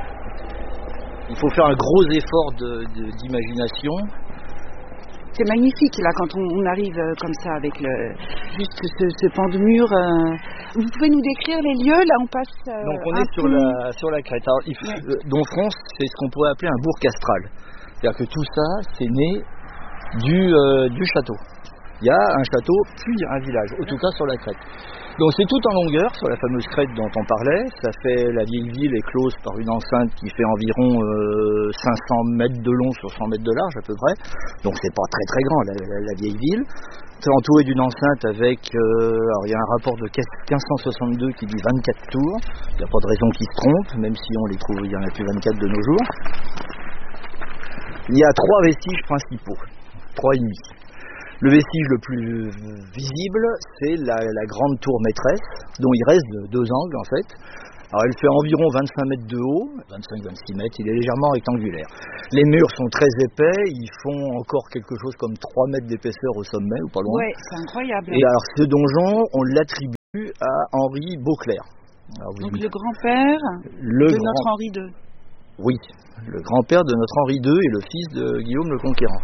Il faut faire un gros effort de, de, d'imagination. C'est magnifique, là, quand on, on arrive euh, comme ça, avec le, juste ce, ce pan de mur. Euh... Vous pouvez nous décrire les lieux? Là, on passe... Euh, Donc, on est sur la, sur la crête. Alors, il faut, ouais. euh, Domfront, c'est ce qu'on pourrait appeler un bourg castral. C'est-à-dire que tout ça, c'est né du, euh, du château. Il y a un château, puis un village, en tout cas sur la crête. Donc c'est tout en longueur, sur la fameuse crête dont on parlait. Ça fait, la vieille ville est close par une enceinte qui fait environ euh, cinq cents mètres de long sur cent mètres de large à peu près. Donc c'est pas très très grand la, la, la vieille ville. C'est entouré d'une enceinte avec, euh, alors il y a un rapport de quinze cent soixante-deux qui dit vingt-quatre tours. Il n'y a pas de raison qu'ils se trompent, même si on les trouve, il y en a plus vingt-quatre de nos jours. Il y a trois vestiges principaux, trois et demi. Le vestige le plus visible, c'est la, la grande tour maîtresse, dont il reste deux angles en fait. Alors elle fait environ vingt-cinq mètres de haut, vingt-cinq à vingt-six mètres, il est légèrement rectangulaire. Les murs sont très épais, ils font encore quelque chose comme trois mètres d'épaisseur au sommet, ou pas loin. Ouais, c'est incroyable. Et alors ce donjon, on l'attribue à Henri Beauclerc. Alors, Donc le grand-père le de grand... notre Henri deux. Oui, le grand-père de notre Henri deux et le fils de Guillaume le Conquérant.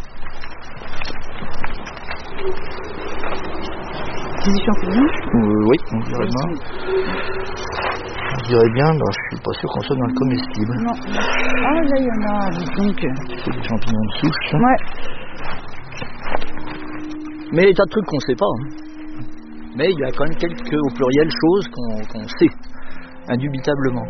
Des champignons euh, Oui, on dirait bien. On dirait bien, bah, je suis pas sûr qu'on soit dans le comestible. Non. Ah, là, il y en a, donc. C'est des champignons de souche. Ouais. Mais il y a des tas de trucs qu'on sait pas. Hein. Mais il y a quand même quelques, au pluriel, choses qu'on, qu'on sait, indubitablement.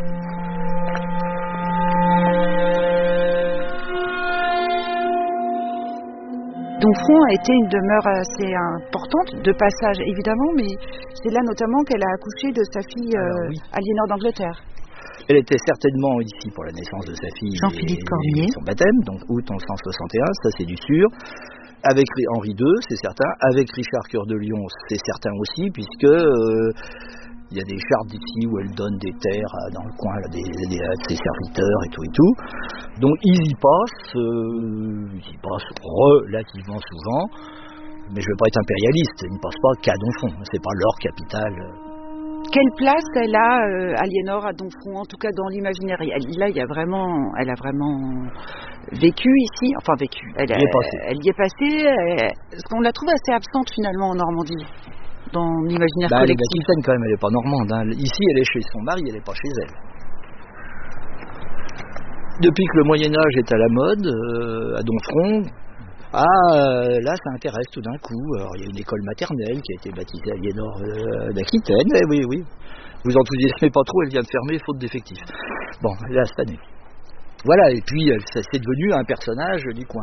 Domfront a été une demeure assez importante, de passage évidemment, mais c'est là notamment qu'elle a accouché de sa fille euh, oui. Aliénor d'Angleterre. Elle était certainement ici pour la naissance de sa fille Jean-Philippe Cormier. Son baptême, donc août mille cent soixante et un, ça c'est du sûr. Avec Henri deux, c'est certain. Avec Richard Cœur de Lion, c'est certain aussi, puisque euh, il y a des chartes d'ici où elle donne des terres dans le coin là, des, des, de ses serviteurs et tout et tout. Donc ils y passent, euh, ils y passent relativement souvent, mais je ne veux pas être impérialiste, ils ne passent pas qu'à Domfront, c'est pas leur capitale. Quelle place elle a, euh, Aliénor, à Domfront, en tout cas dans l'imaginaire? Là, il y a vraiment, elle a vraiment vécu ici, enfin vécu, elle, elle y est passée. Elle y est passée, elle, on la trouve assez absente finalement en Normandie. Dans l'imaginaire bah, collectif. Elle est d'Aquitaine quand même, elle n'est pas normande. Hein. Ici, elle est chez son mari, elle n'est pas chez elle. Depuis que le Moyen-Âge est à la mode, euh, à Domfront, ah, euh, là, ça intéresse tout d'un coup. Alors, il y a une école maternelle qui a été baptisée Aliénor euh, d'Aquitaine. Eh oui, oui. Vous enthousiasmez pas trop, elle vient de fermer, faute d'effectifs. Bon, là, cette année. Voilà, et puis, ça, c'est devenu un personnage du coin.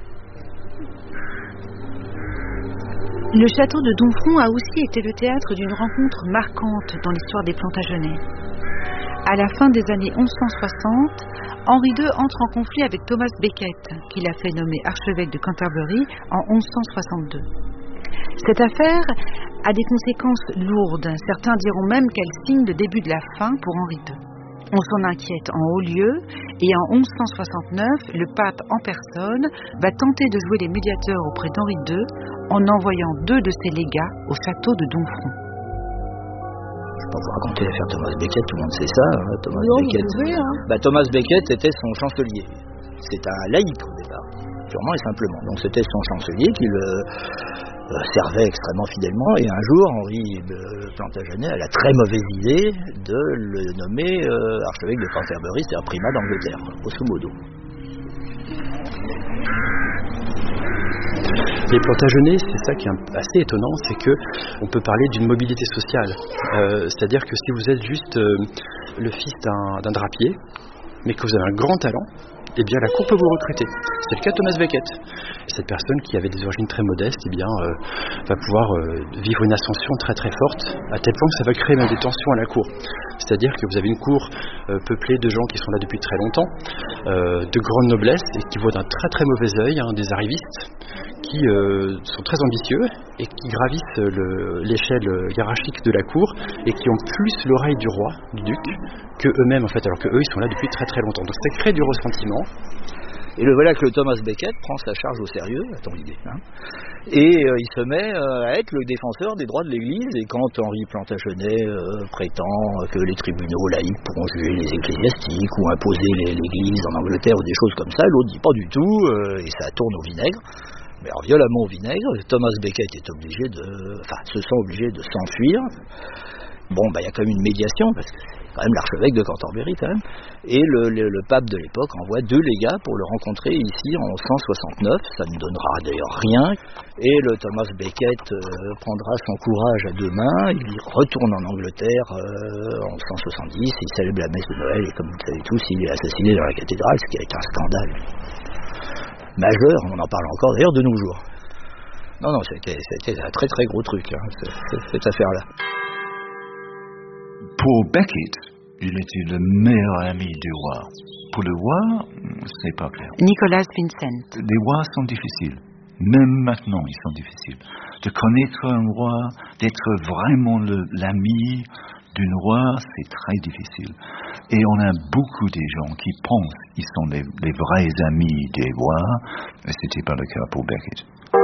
Le château de Domfront a aussi été le théâtre d'une rencontre marquante dans l'histoire des Plantagenets. À la fin des années onze cent soixante, Henri deux entre en conflit avec Thomas Becket, qu'il a fait nommer archevêque de Canterbury en onze cent soixante-deux. Cette affaire a des conséquences lourdes. Certains diront même qu'elle signe le début de la fin pour Henri deux. On s'en inquiète en haut lieu et en onze cent soixante-neuf, le pape en personne va tenter de jouer les médiateurs auprès d'Henri deux en envoyant deux de ses légats au château de Domfront. Je ne vais pas vous raconter l'affaire Thomas Becket, tout le monde sait ça. Hein, Thomas non, Becket. Vous pouvez, hein. Bah, Thomas Becket était son chancelier. C'est un laïc au départ, purement et simplement. Donc c'était son chancelier qui le euh, servait extrêmement fidèlement. Et un jour, Henri euh, Plantagenet a la très mauvaise idée de le nommer euh, archevêque de Canterbury, c'est-à-dire primat d'Angleterre, grosso modo. Les Plantagenets, c'est ça qui est assez étonnant, c'est que on peut parler d'une mobilité sociale. Euh, c'est-à-dire que si vous êtes juste euh, le fils d'un, d'un drapier, mais que vous avez un grand talent, eh bien la cour peut vous recruter. C'est le cas de Thomas Becket. Cette personne qui avait des origines très modestes, eh bien euh, va pouvoir euh, vivre une ascension très très forte, à tel point que ça va créer même des tensions à la cour. C'est-à-dire que vous avez une cour euh, peuplée de gens qui sont là depuis très longtemps, euh, de grande noblesse, et qui voient d'un très très mauvais œil hein, des arrivistes, qui euh, sont très ambitieux et qui gravissent le, l'échelle hiérarchique de la cour et qui ont plus l'oreille du roi, du duc, que eux-mêmes en fait, alors que eux ils sont là depuis très très longtemps. Donc ça crée du ressentiment. Et le voilà que le Thomas Becket prend sa charge au sérieux, à ton idée, hein, et euh, il se met euh, à être le défenseur des droits de l'Église. Et quand Henri Plantagenet euh, prétend que les tribunaux laïcs pourront juger les ecclésiastiques ou imposer les, l'Église en Angleterre ou des choses comme ça, l'autre dit pas du tout, euh, et ça tourne au vinaigre. Mais alors violemment au vinaigre, Thomas Becket est obligé de, enfin, se sent obligé de s'enfuir. Bon, bah, il y a quand même une médiation, parce que c'est quand même l'archevêque de Canterbury, quand même. Et le, le, le pape de l'époque envoie deux légats pour le rencontrer ici en cent soixante-neuf. Ça ne donnera d'ailleurs rien. Et le Thomas Becket euh, prendra son courage à deux mains. Il retourne en Angleterre euh, en cent soixante-dix. Il célèbre la messe de Noël. Et comme vous le savez tous, il est assassiné dans la cathédrale, ce qui a été un scandale majeur. On en parle encore d'ailleurs de nos jours. Non, non, c'était, c'était un très très gros truc, hein, cette, cette affaire-là. Pour Becket, il était le meilleur ami du roi. Pour le roi, c'est pas clair. Nicolas Vincent. Les rois sont difficiles. Même maintenant, ils sont difficiles. De connaître un roi, d'être vraiment le, l'ami d'un roi, c'est très difficile. Et on a beaucoup de gens qui pensent qu'ils sont les, les vrais amis des rois, et c'était pas le cas pour Beckett.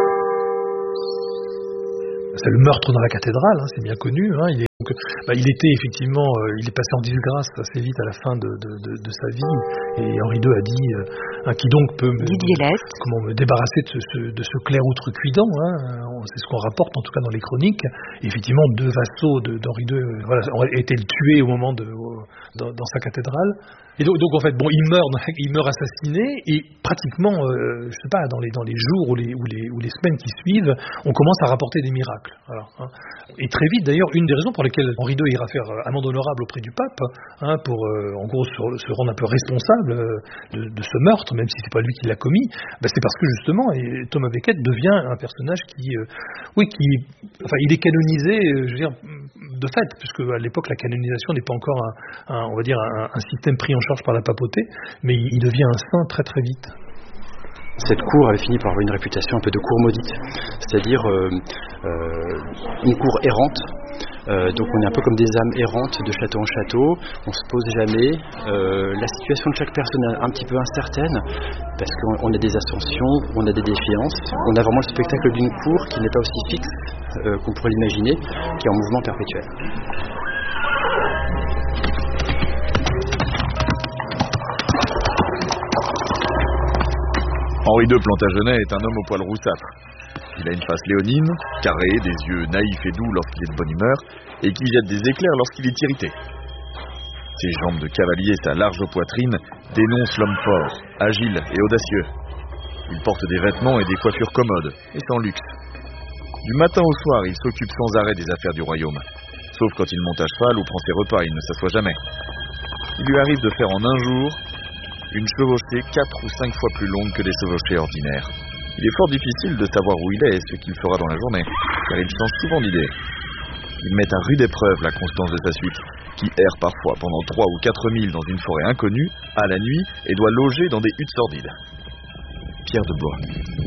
C'est le meurtre dans la cathédrale, hein, c'est bien connu. Hein, il, est, donc, bah, il était effectivement, euh, il est passé en disgrâce assez vite à la fin de, de, de, de sa vie. Et Henri deux a dit, euh, hein, qui donc peut me, comment me débarrasser de ce, de ce clerc outrecuidant. Hein, c'est ce qu'on rapporte en tout cas dans les chroniques. Et effectivement, deux vassaux de, d'Henri deux euh, voilà, ont été tués au moment de, euh, dans, dans sa cathédrale. Et donc, donc en fait, bon, il meurt, il meurt assassiné, et pratiquement, euh, je sais pas, dans les dans les jours ou les ou les ou les semaines qui suivent, on commence à rapporter des miracles. Voilà, hein. Et très vite, d'ailleurs, une des raisons pour lesquelles Henri deux ira faire amende honorable auprès du pape, hein, pour euh, en gros se, se rendre un peu responsable euh, de, de ce meurtre, même si c'est pas lui qui l'a commis, bah, c'est parce que justement, et Thomas Becket devient un personnage qui, euh, oui, qui, enfin, il est canonisé, euh, je veux dire, de fait, puisque à l'époque la canonisation n'est pas encore un, un on va dire un, un système pris en charge par la papauté, mais il, il devient un saint très très vite. Cette cour avait fini par avoir une réputation un peu de cour maudite, c'est-à-dire euh, euh, une cour errante. Euh, donc on est un peu comme des âmes errantes de château en château, on se pose jamais. Euh, la situation de chaque personne est un petit peu incertaine, parce qu'on a des ascensions, on a des défiances. On a vraiment le spectacle d'une cour qui n'est pas aussi fixe euh, qu'on pourrait l'imaginer, qui est en mouvement perpétuel. Henri deux Plantagenet est un homme au poil roussâtre. Il a une face léonine, carrée, des yeux naïfs et doux lorsqu'il est de bonne humeur, et qui jette des éclairs lorsqu'il est irrité. Ses jambes de cavalier et sa large poitrine dénoncent l'homme fort, agile et audacieux. Il porte des vêtements et des coiffures commodes, et sans luxe. Du matin au soir, il s'occupe sans arrêt des affaires du royaume. Sauf quand il monte à cheval ou prend ses repas, il ne s'assoit jamais. Il lui arrive de faire en un jour une chevauchée quatre ou cinq fois plus longue que des chevauchées ordinaires. Il est fort difficile de savoir où il est et ce qu'il fera dans la journée, car il change souvent d'idée. Il met à rude épreuve la constance de sa suite, qui erre parfois pendant trois ou quatre milles dans une forêt inconnue, à la nuit, et doit loger dans des huttes sordides. Pierre de Bois.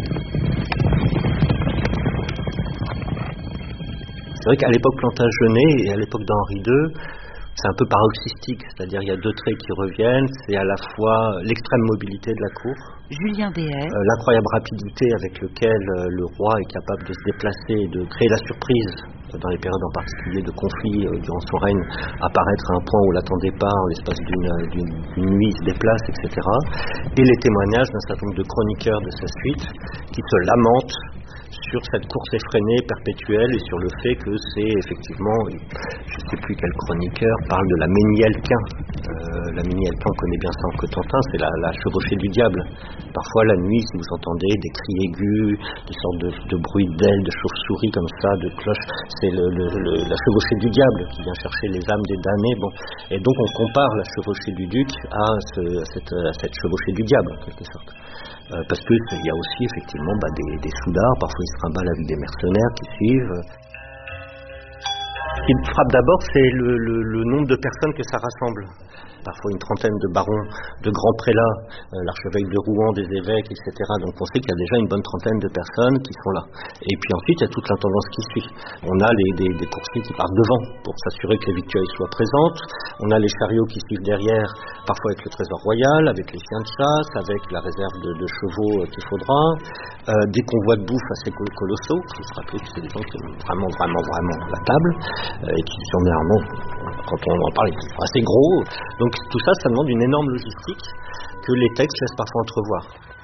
C'est vrai qu'à l'époque Plantagenet et à l'époque d'Henri deux, c'est un peu paroxystique, c'est-à-dire il y a deux traits qui reviennent, c'est à la fois l'extrême mobilité de la cour, Julien Béhet, euh, l'incroyable rapidité avec laquelle euh, le roi est capable de se déplacer et de créer la surprise dans les périodes en particulier de conflit euh, durant son règne, apparaître à un point où on ne l'attendait pas, en l'espace d'une, d'une, d'une nuit, il se déplace, et cetera. Et les témoignages d'un certain nombre de chroniqueurs de sa suite qui se lamentent sur cette course effrénée, perpétuelle, et sur le fait que c'est effectivement, je ne sais plus quel chroniqueur parle de la Ménielquin. Euh, la Ménielquin, on connaît bien ça en Cotentin, c'est la, la chevauchée du diable. Parfois la nuit, si vous entendez des cris aigus, des sortes de, de bruits d'ailes, de chauves-souris comme ça, de cloches, c'est le, le, le, la chevauchée du diable qui vient chercher les âmes des damnés. Bon. Et donc on compare la chevauchée du duc à, ce, à, cette, à cette chevauchée du diable, en quelque sorte. Euh, parce qu'il y a aussi effectivement bah, des, des soudards, parfois ils se trimballent avec des mercenaires qui suivent. Ce qui me frappe d'abord, c'est le, le, le nombre de personnes que ça rassemble. Parfois une trentaine de barons, de grands prélats, euh, l'archevêque de Rouen, des évêques, et cetera. Donc on sait qu'il y a déjà une bonne trentaine de personnes qui sont là. Et puis ensuite, il y a toute l'intendance qui suit. On a les, des, des coursiers qui partent devant pour s'assurer que les victuailles soient présentes. On a les chariots qui suivent derrière, parfois avec le trésor royal, avec les chiens de chasse, avec la réserve de, de chevaux euh, qu'il faudra. Euh, des convois de bouffe assez colossaux. Il faut se rappeler que c'est des gens qui aiment vraiment, vraiment, vraiment la table, euh, et qui sont généralement, quand on en parle, ils sont assez gros. Donc tout ça, ça demande une énorme logistique que les textes laissent parfois entrevoir.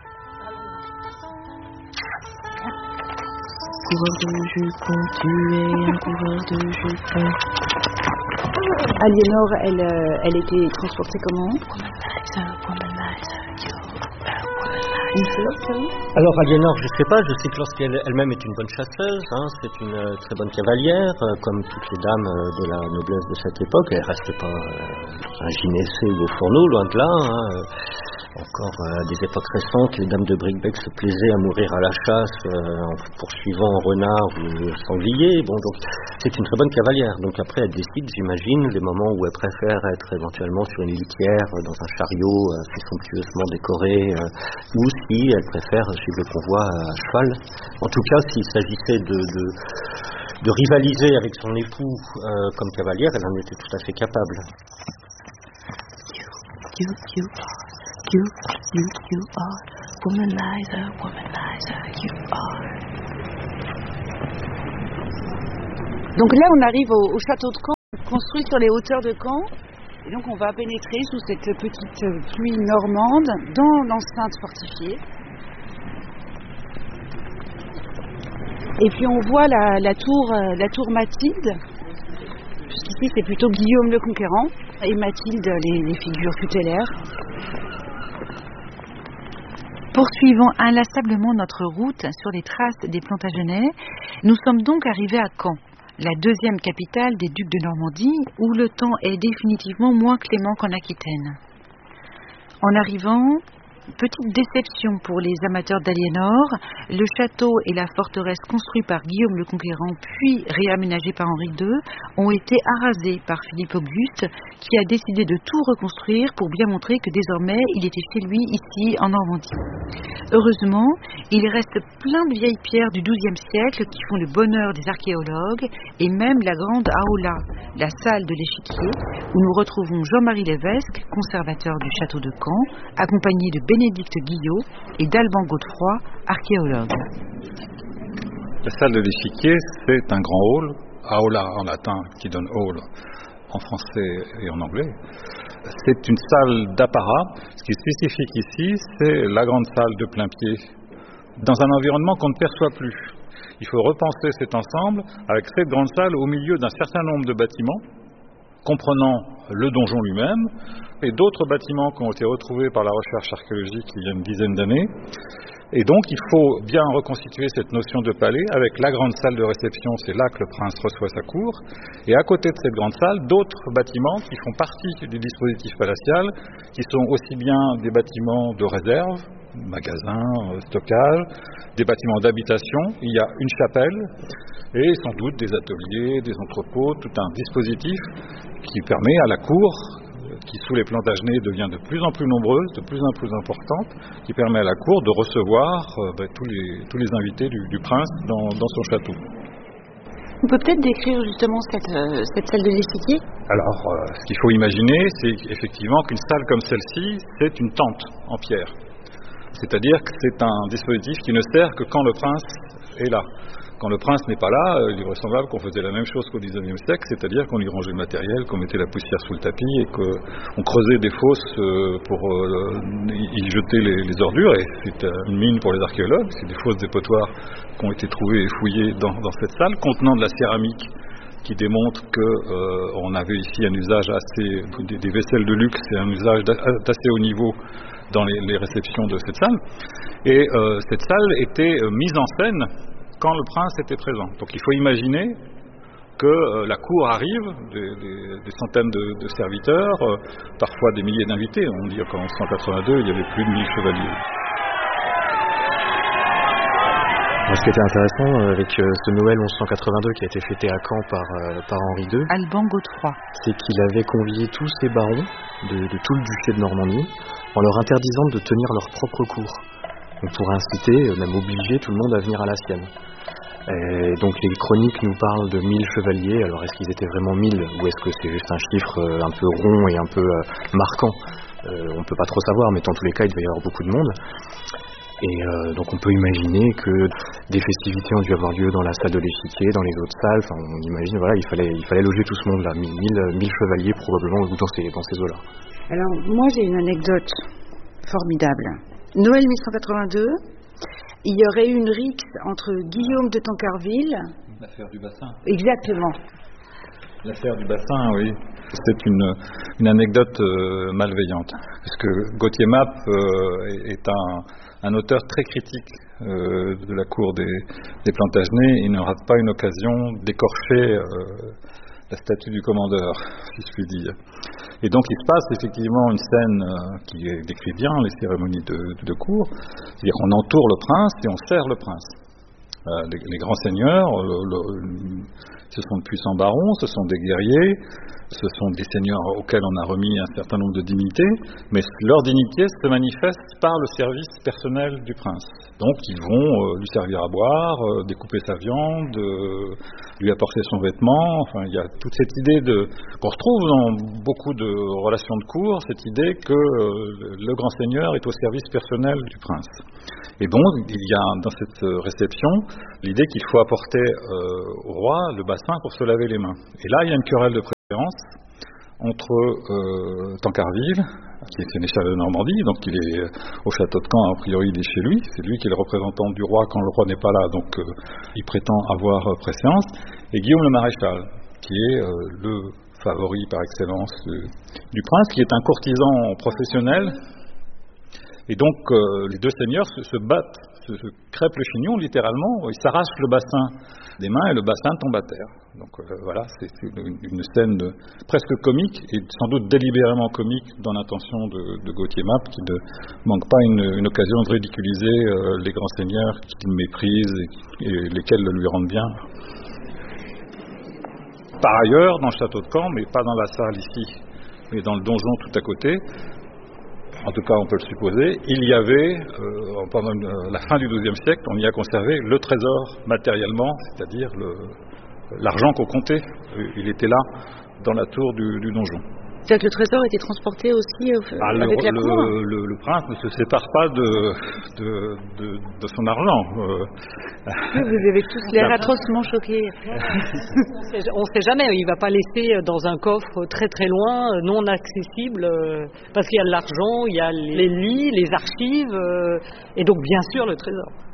Coureur de jupons, tu es un coureur de jupons. Aliénor, elle, euh, elle était transportée comment? Alors Aliénor, je ne sais pas, je sais que lorsqu'elle elle-même est une bonne chasseuse, hein, c'est une euh, très bonne cavalière, euh, comme toutes les dames euh, de la noblesse de cette époque. Elle ne reste pas euh, un gynécée ou au fourneau, loin de là. Hein, euh, Encore à euh, des époques récentes, les dames de Bricbec se plaisaient à mourir à la chasse euh, en poursuivant un renard ou un sanglier. Bon, donc c'est une très bonne cavalière. Donc après, elle décide, j'imagine, les moments où elle préfère être éventuellement sur une litière, euh, dans un chariot euh, assez somptueusement décoré, euh, ou si elle préfère suivre le convoi à cheval. En tout cas, s'il s'agissait de, de, de rivaliser avec son époux euh, comme cavalière, elle en était tout à fait capable. You, you are, you, you, you are, womanizer, womanizer, you are. Donc là, on arrive au, au château de Caen, construit sur les hauteurs de Caen. Et donc, on va pénétrer sous cette petite pluie normande dans l'enceinte fortifiée. Et puis, on voit la, la tour, la tour Mathilde. Puisqu'ici, c'est plutôt Guillaume le Conquérant. Et Mathilde, les, les figures tutélaires. Poursuivons inlassablement notre route sur les traces des Plantagenets, nous sommes donc arrivés à Caen, la deuxième capitale des ducs de Normandie, où le temps est définitivement moins clément qu'en Aquitaine. En arrivant, petite déception pour les amateurs d'Aliénor, le château et la forteresse construits par Guillaume le Conquérant puis réaménagés par Henri deux ont été arasés par Philippe Auguste qui a décidé de tout reconstruire pour bien montrer que désormais il était chez lui ici en Normandie. Heureusement, il reste plein de vieilles pierres du douzième siècle qui font le bonheur des archéologues et même la grande aula, la salle de l'échiquier où nous retrouvons Jean-Marie Lévesque, conservateur du château de Caen, accompagné de Bénédicte Guillot et d'Alban Godefroy, archéologue. La salle de l'échiquier, c'est un grand hall, aula en latin qui donne hall en français et en anglais. C'est une salle d'apparat. Ce qui est spécifique ici, c'est la grande salle de plain-pied, dans un environnement qu'on ne perçoit plus. Il faut repenser cet ensemble avec cette grande salle au milieu d'un certain nombre de bâtiments, comprenant le donjon lui-même, et d'autres bâtiments qui ont été retrouvés par la recherche archéologique il y a une dizaine d'années. Et donc il faut bien reconstituer cette notion de palais avec la grande salle de réception, c'est là que le prince reçoit sa cour, et à côté de cette grande salle, d'autres bâtiments qui font partie du dispositif palatial, qui sont aussi bien des bâtiments de réserve, magasins, stockage, des bâtiments d'habitation, il y a une chapelle, et sans doute des ateliers, des entrepôts, tout un dispositif qui permet à la cour, qui sous les Plantagenets devient de plus en plus nombreuse, de plus en plus importante, qui permet à la cour de recevoir euh, bah, tous, les, tous les invités du, du prince dans, dans son château. On peut peut-être décrire justement cette, euh, cette salle de l'échiquier ? Alors, euh, ce qu'il faut imaginer, c'est effectivement qu'une salle comme celle-ci, c'est une tente en pierre. C'est-à-dire que c'est un dispositif qui ne sert que quand le prince est là. Quand le prince n'est pas là, il est vraisemblable qu'on faisait la même chose qu'au dix-neuvième siècle, c'est-à-dire qu'on y rangeait le matériel, qu'on mettait la poussière sous le tapis et qu'on creusait des fosses pour y jeter les, les ordures. Et c'est une mine pour les archéologues, c'est des fosses dépotoirs qui ont été trouvées et fouillées dans, dans cette salle, contenant de la céramique qui démontre qu'on euh, avait ici un usage assez, des, des vaisselles de luxe et un usage d'assez haut niveau dans les, les réceptions de cette salle. Et euh, cette salle était euh, mise en scène quand le prince était présent. Donc il faut imaginer que euh, la cour arrive, des, des, des centaines de, de serviteurs, euh, parfois des milliers d'invités. On dit qu'en cent quatre-vingt-deux, il y avait plus de mille chevaliers. Ce qui était intéressant avec ce Noël mille cent quatre-vingt-deux qui a été fêté à Caen par, par Henri deux, Alban Godefroy, c'est qu'il avait convié tous ses barons de, de tout le duché de Normandie en leur interdisant de tenir leur propre cour. Donc pour inciter, même obliger tout le monde à venir à la sienne. Et donc les chroniques nous parlent de mille chevaliers. Alors est-ce qu'ils étaient vraiment mille ou est-ce que c'est juste un chiffre un peu rond et un peu marquant ? euh, On ne peut pas trop savoir, mais dans tous les cas, il devait y avoir beaucoup de monde. Et euh, donc on peut imaginer que des festivités ont dû avoir lieu dans la salle de l'échiquier, dans les autres salles. Enfin, on imagine, voilà, il fallait, il fallait loger tout ce monde-là, mille, mille chevaliers probablement dans ces, dans ces eaux-là. Alors moi j'ai une anecdote formidable. Noël mille cent quatre-vingt-deux, il y aurait eu une rixe entre Guillaume de Tancarville. L'affaire du bassin. Exactement. L'affaire du bassin, oui. C'est une, une anecdote euh, malveillante. Parce que Gauthier Mappe euh, est un, un auteur très critique euh, de la cour des, des Plantagenets. Il ne rate pas une occasion d'écorcher euh, la statue du commandeur, si je puis dire. Et donc il se passe effectivement une scène euh, qui décrit bien les cérémonies de, de, de cour, c'est-à-dire qu'on entoure le prince et on sert le prince. Euh, les, les grands seigneurs, le, le, ce sont de puissants barons, ce sont des guerriers, ce sont des seigneurs auxquels on a remis un certain nombre de dignités, mais leur dignité se manifeste par le service personnel du prince. Donc ils vont euh, lui servir à boire, euh, découper sa viande, euh, lui apporter son vêtement. Enfin, il y a toute cette idée de, qu'on retrouve dans beaucoup de relations de cour, cette idée que euh, le grand seigneur est au service personnel du prince. Et donc il y a dans cette réception l'idée qu'il faut apporter euh, au roi le bassin pour se laver les mains. Et là il y a une querelle de préférence entre euh, Tancarville, qui est sénéchal de Normandie, donc il est au château de Caen, a priori il est chez lui, c'est lui qui est le représentant du roi quand le roi n'est pas là, donc euh, il prétend avoir euh, préséance, et Guillaume le Maréchal, qui est euh, le favori par excellence du, du prince, qui est un courtisan professionnel, et donc euh, les deux seigneurs se, se battent, se, se crêpent le chignon littéralement, ils s'arrachent le bassin des mains et le bassin tombe à terre. Donc euh, voilà, c'est une, une scène de, presque comique et sans doute délibérément comique dans l'intention de, de Gauthier Map, qui ne manque pas une, une occasion de ridiculiser euh, les grands seigneurs qu'il méprise et, et lesquels le lui rendent bien. Par ailleurs, dans le château de Caen, mais pas dans la salle ici, mais dans le donjon tout à côté, en tout cas on peut le supposer, il y avait, euh, pendant la fin du douzième siècle, on y a conservé le trésor matériellement, c'est-à-dire le, l'argent qu'on comptait, il était là dans la tour du, du donjon. C'est-à-dire que le trésor était transporté aussi euh, ah, avec le, la le, cour le, le prince ne se sépare pas de, de, de, de son argent. Euh, Vous avez tous l'air atrocement choqués. On ne sait jamais, il ne va pas laisser dans un coffre très très loin, non accessible, parce qu'il y a de l'argent, il y a les lits, les archives, et donc bien sûr le trésor.